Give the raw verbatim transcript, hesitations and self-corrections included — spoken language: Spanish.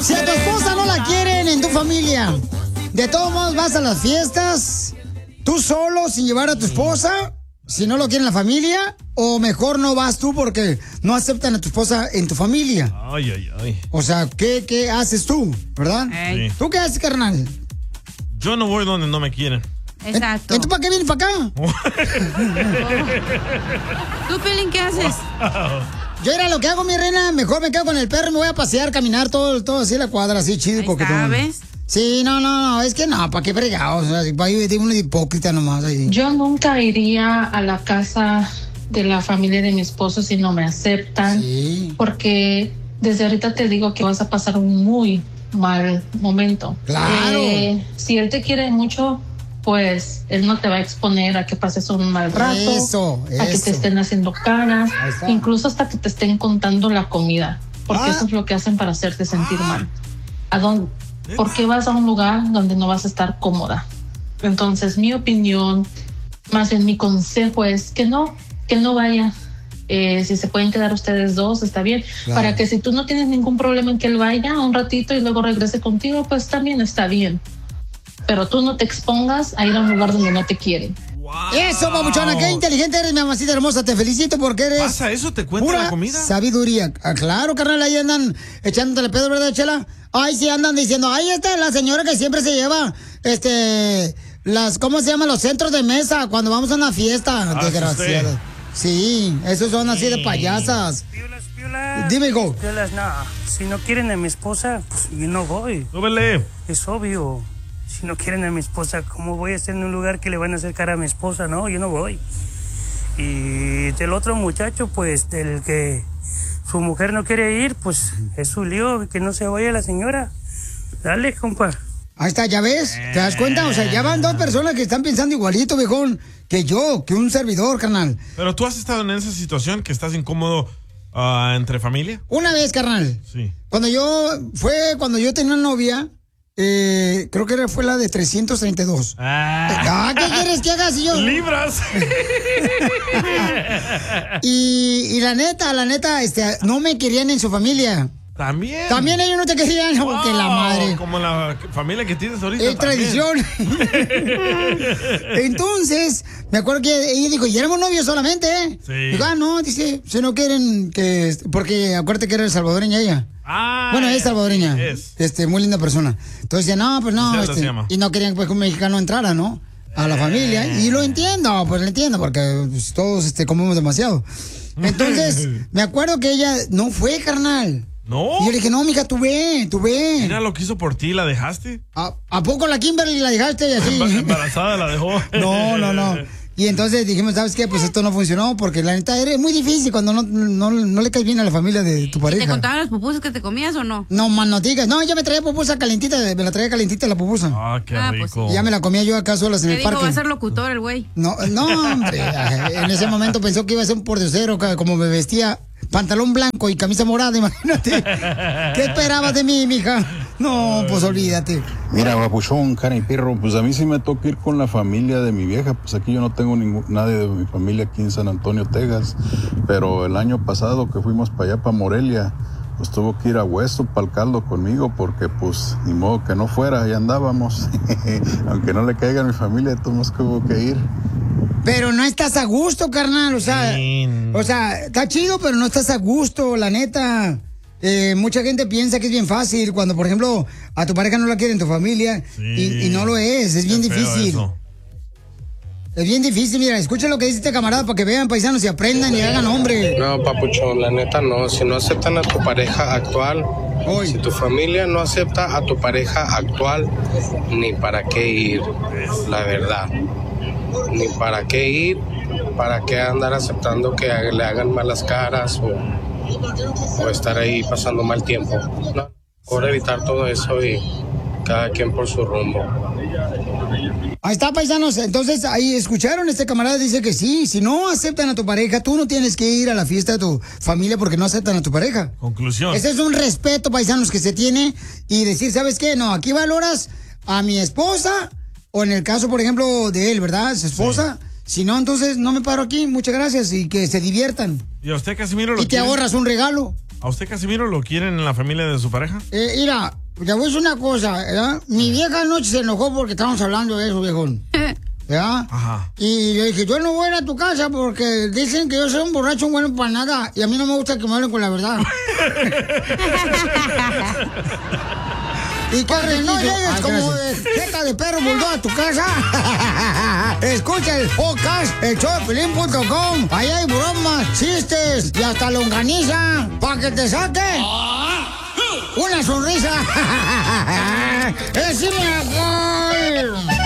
Si a tu esposa no la quieren en tu familia, ¿de todos modos vas a las fiestas tú solo sin llevar a tu esposa? Si no lo quieren la familia, o mejor no vas tú porque no aceptan a tu esposa en tu familia. Ay, ay, ay. O sea, ¿qué, qué haces tú, verdad? Sí. ¿Tú qué haces, carnal? Yo no voy donde no me quieren. Exacto. ¿Entonces para qué vienes para acá? ¿Tú, Pelín, qué haces? Yo era lo que hago, mi reina, mejor me quedo con el perro y me voy a pasear, caminar todo, todo así la cuadra, así chido. ¿Sabes? Sí, no, no, no, es que no, ¿para qué fregados? O sea, para ir uno de hipócrita nomás ahí. Yo nunca iría a la casa de la familia de mi esposo si no me aceptan, sí. Porque desde ahorita te digo que vas a pasar un muy mal momento. Claro. Eh, si él te quiere mucho, pues él no te va a exponer a que pases un mal rato, Eso, a que eso. te estén haciendo caras, Ahí está. incluso hasta que te estén contando la comida, porque Ah. eso es lo que hacen para hacerte sentir mal. ¿A dónde? ¿Por qué vas a un lugar donde no vas a estar cómoda? Entonces, mi opinión, más bien mi consejo es que no, que no vaya. Eh, si se pueden quedar ustedes dos, está bien. Claro. Para que si tú no tienes ningún problema en que él vaya un ratito y luego regrese contigo, pues también está bien. Pero tú no te expongas a ir a un lugar donde no te quieren. Eso, babuchona, qué inteligente eres, mi mamacita hermosa. Te felicito porque eres. ¿Pasa eso? ¿Te cuenta pura la comida? sabiduría. Ah, claro, carnal, ahí andan echándote el pedo, ¿verdad, Chela? Ay, sí, andan diciendo, ahí está la señora que siempre se lleva, este, las, ¿cómo se llaman? Los centros de mesa cuando vamos a una fiesta. Ah, Desgraciadas. Sí, esos son así de payasas. Piolas, piolas. Dime, go. Piolas, no. Si no quieren a mi esposa, pues yo no voy. Súbele. Es obvio. Si no quieren a mi esposa, ¿cómo voy a estar en un lugar que le van a acercar a mi esposa? No, yo no voy. Y del otro muchacho, pues, del que su mujer no quiere ir, pues, es su lío, que no se vaya la señora. Dale, compa. Ahí está, ¿ya ves? ¿Te das cuenta? O sea, ya van dos personas que están pensando igualito, viejón, que yo, que un servidor, carnal. Pero tú has estado en esa situación que estás incómodo uh, entre familia. Una vez, carnal. Sí. Cuando yo, fue cuando yo tenía una novia, eh, creo que era, fue la de trescientos treinta y dos. Ah, ¿qué quieres que haga si yo? Libras. y, y la neta, la neta, este, no me querían en su familia. También. También ellos no te querían, Wow, como que la madre. Como la familia que tienes ahorita. Es tradición. Entonces, me acuerdo que ella dijo, y éramos novios solamente, ¿eh? Sí. Digo, ah, no, dice, si no quieren que... Porque acuérdate que era salvadoreña ella. Ah, Bueno, es salvadoreña. Es. Este, muy linda persona. Entonces decía, no, pues no. Griselda Este, se llama. y no querían pues, que un mexicano entrara, ¿no? A la familia. Y lo entiendo, pues lo entiendo, porque pues, todos este, comemos demasiado. Entonces, me acuerdo que ella no fue, carnal. No. Y yo le dije, no, mija, tú ve, tú ve. Mira lo que hizo por ti, ¿la dejaste? ¿A, ¿a poco la Kimberly la dejaste y así? Emba- Embarazada la dejó. No, no, no. Y entonces dijimos, ¿sabes qué? Pues esto no funcionó porque la neta es muy difícil cuando no, no, no le caes bien a la familia de tu ¿Te pareja. contaban las pupusas que te comías o no? No, man, no digas. No, yo me traía pupusa calentita, me la traía calentita la pupusa. Ah, qué Ah, pues rico. Y ya me la comía yo acá solas en Te el dijo, parque. va a ser locutor el güey. No, no, hombre. En ese momento pensó que iba a ser un pordiosero, como me vestía pantalón blanco y camisa morada, imagínate. ¿Qué esperabas de mí, mija? No, pues olvídate. Mira, papuchón, cara y perro, pues a mí sí me toca ir con la familia de mi vieja, pues aquí yo no tengo ningún, nadie de mi familia aquí en San Antonio, Texas, pero el año pasado que fuimos para allá, para Morelia, pues tuvo que ir a Hueso, para el caldo conmigo, porque pues ni modo que no fuera, ahí andábamos, aunque no le caiga a mi familia, tuvimos que hubo que ir. Pero no estás a gusto, carnal, o sea, o sea, está chido, pero no estás a gusto, la neta. Eh, mucha gente piensa que es bien fácil cuando, por ejemplo, a tu pareja no la quiere en tu familia Sí. y, y no lo es, es bien Qué feo difícil. eso. Es bien difícil, mira, escucha lo que dice este camarada para que vean, paisanos, y aprendan y hagan hombre. No, papuchón, la neta no. Si no aceptan a tu pareja actual, Hoy. si tu familia no acepta a tu pareja actual, ni para qué ir, la verdad. Ni para qué ir, para qué andar aceptando que le hagan malas caras o, o estar ahí pasando mal tiempo. No, por evitar todo eso y cada quien por su rumbo. Ahí está, paisanos. Entonces, ahí escucharon, este camarada dice que sí, si no aceptan a tu pareja, tú no tienes que ir a la fiesta de tu familia porque no aceptan a tu pareja. Conclusión. Ese es un respeto, paisanos, que se tiene y decir, ¿sabes qué? No, aquí valoras a mi esposa o en el caso, por ejemplo, de él, ¿verdad? Su esposa. Sí. Si no, entonces no me paro aquí, muchas gracias y que se diviertan. Y a usted, Casimiro, lo Y te quiere? ahorras un regalo. ¿A usted, Casimiro, lo quieren en la familia de su pareja? Eh, mira, te voy a decir una cosa, ¿verdad? Mi vieja anoche se enojó porque estábamos hablando de eso, viejón. ¿Verdad? Ajá. Y le dije, yo no voy a ir a tu casa porque dicen que yo soy un borracho bueno para nada y a mí no me gusta que me hablen con la verdad. Y que no llegues como de jeta de perro bulldog a tu casa. Escucha el podcast, el show de Piolín punto com. Ahí hay bromas, chistes y hasta longaniza para que te saque una sonrisa. ¡Es mi amor!